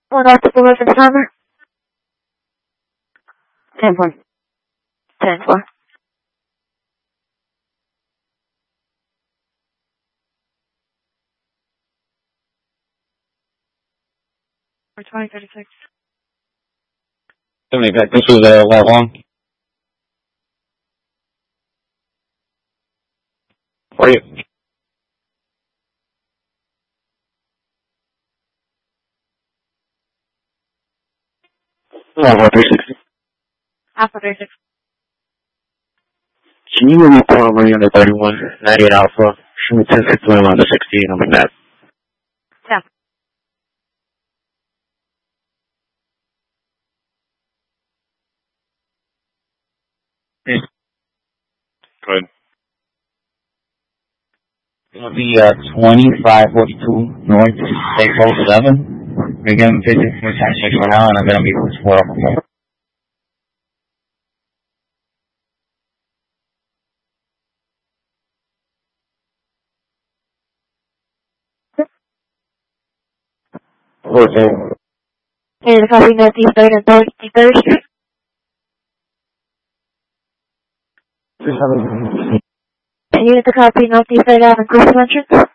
1 off the 11 timer. 10-4. 10-4. 2036. 75. This was left long. How are you? Alpha 360. Alpha 36. Can you move Corey under 31, 98 Alpha? Show me 1061 on the 60, and I'm like that. Yeah. Good. It'll be 2542 North State Road 11. We're getting 50 for time 6 for now, and I'm going to be for 4 up more. Okay. And copy Northeast 3rd and 33rd Street. And unit to copy Northeast 3rd Avenue Crystal Entrance.